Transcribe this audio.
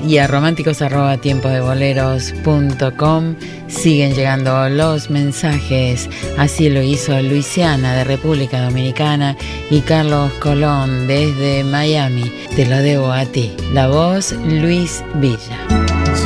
y a románticos@tiemposdeboleros.com siguen llegando los mensajes. Así lo hizo Luisiana de República Dominicana y Carlos Colón desde Miami. Te lo debo a ti. La voz, Luis Villa.